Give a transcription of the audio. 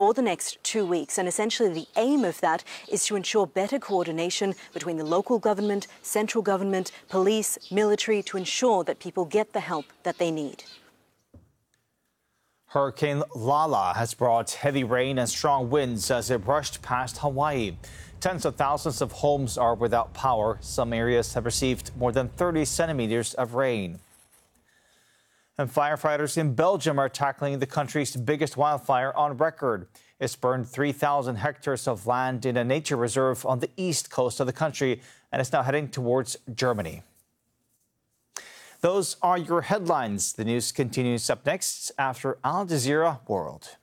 for the next 2 weeks. And essentially the aim of that is to ensure better coordination between the local government, central government, police, military, to ensure that people get the help that they need. Hurricane Lala has brought heavy rain and strong winds as it rushed past Hawaii. Tens of thousands of homes are without power. Some areas have received more than 30 centimeters of rain. And firefighters in Belgium are tackling the country's biggest wildfire on record. It's burned 3,000 hectares of land in a nature reserve on the east coast of the country, and it's now heading towards Germany. Those are your headlines. The news continues up next after Al Jazeera World.